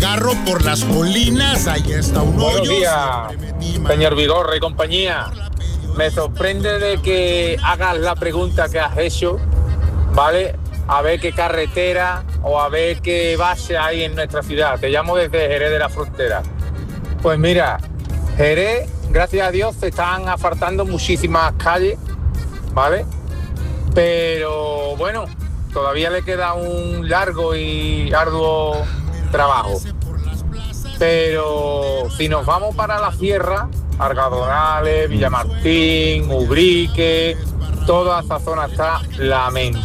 carro por las colinas, ahí está un hoyo. Buenos días, señor Vigorra y compañía. Me sorprende de que hagas la pregunta que has hecho, ¿vale? A ver qué carretera o a ver qué base hay en nuestra ciudad. Te llamo desde Jerez de la Frontera. Pues mira, Jerez, gracias a Dios, se están asfaltando muchísimas calles, ¿vale? Pero bueno, todavía le queda un largo y arduo trabajo. Pero si nos vamos para la sierra, Argadonales, Villamartín, Ubrique, toda esa zona está lamentable.